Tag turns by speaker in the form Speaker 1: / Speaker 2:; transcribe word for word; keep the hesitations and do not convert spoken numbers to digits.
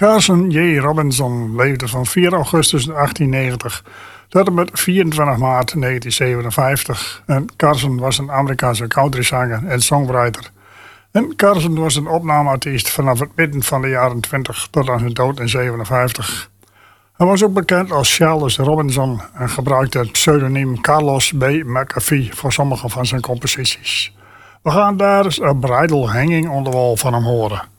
Speaker 1: Carson J. Robinson leefde van vier augustus achttienhonderdnegentig tot en met vierentwintig maart negentien zevenenvijftig. En Carson was een Amerikaanse countryzanger en songwriter. En Carson was een opnameartiest vanaf het midden van de jaren twintig tot aan zijn dood in zevenenvijftig. Hij was ook bekend als Charles Robinson en gebruikte het pseudoniem Carlos B. McAfee voor sommige van zijn composities. We gaan daar eens een bridal hanging on the wall van hem horen.